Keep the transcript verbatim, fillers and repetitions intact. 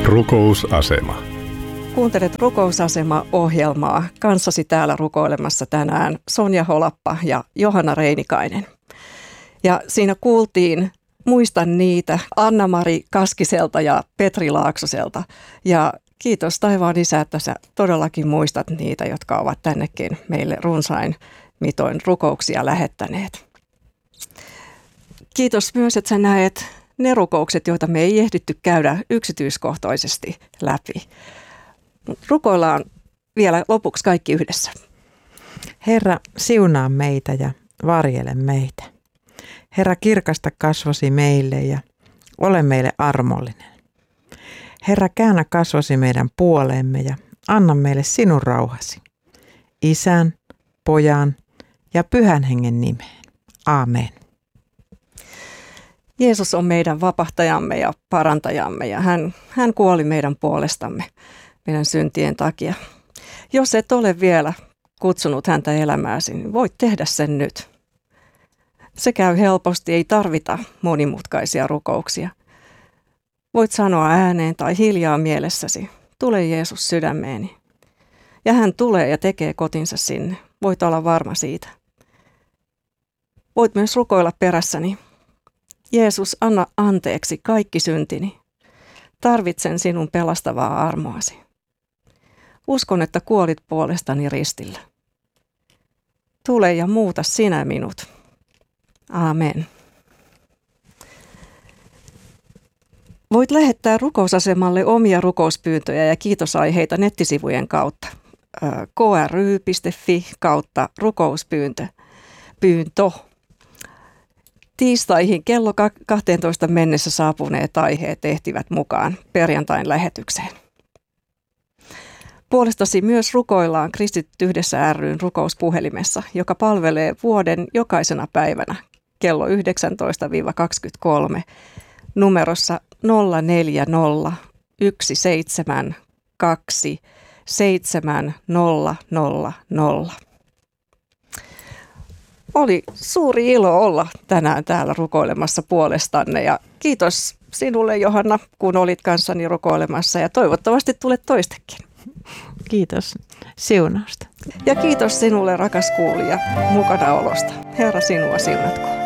Rukousasema. Kuuntelet Rukousasema-ohjelmaa. Kanssasi täällä rukoilemassa tänään Sonja Holappa ja Johanna Reinikainen. Ja siinä kuultiin Muistan niitä Anna-Mari Kaskiselta ja Petri Laaksoselta. Ja kiitos taivaan Isä, että sä todellakin muistat niitä, jotka ovat tännekin meille runsain mitoin rukouksia lähettäneet. Kiitos myös, että sä näet ne rukoukset, joita me ei ehditty käydä yksityiskohtaisesti läpi. Rukoillaan vielä lopuksi kaikki yhdessä. Herra, siunaa meitä ja varjele meitä. Herra, kirkasta kasvosi meille ja ole meille armollinen. Herra, käännä kasvosi meidän puoleemme ja anna meille sinun rauhasi. Isän, Pojan ja Pyhän Hengen nimeen. Aamen. Jeesus on meidän vapahtajamme ja parantajamme ja hän, hän kuoli meidän puolestamme, meidän syntien takia. Jos et ole vielä kutsunut häntä elämääsi, niin voit tehdä sen nyt. Se käy helposti, ei tarvita monimutkaisia rukouksia. Voit sanoa ääneen tai hiljaa mielessäsi, tule Jeesus sydämeeni. Ja hän tulee ja tekee kotinsa sinne, voit olla varma siitä. Voit myös rukoilla perässäni. Jeesus, anna anteeksi kaikki syntini. Tarvitsen sinun pelastavaa armoasi. Uskon, että kuolit puolestani ristillä. Tule ja muuta sinä minut. Aamen. Voit lähettää rukousasemalle omia rukouspyyntöjä ja kiitosaiheita nettisivujen kautta. k r y piste f i kautta rukouspyyntö. Pyyntö. Tiistaihin kello kaksitoista mennessä saapuneet aiheet ehtivät mukaan perjantain lähetykseen. Puolestasi myös rukoillaan Kristityt yhdessä ry:n rukouspuhelimessa, joka palvelee vuoden jokaisena päivänä kello yhdeksäntoista kaksikymmentäkolme numerossa nolla neljä nolla yksi seitsemän kaksi seitsemän nolla nolla nolla. Oli suuri ilo olla tänään täällä rukoilemassa puolestanne ja kiitos sinulle, Johanna, kun olit kanssani rukoilemassa ja toivottavasti tulet toistekin. Kiitos siunausta. Ja kiitos sinulle, rakas kuulija, mukanaolosta. Herra sinua siunatkoon.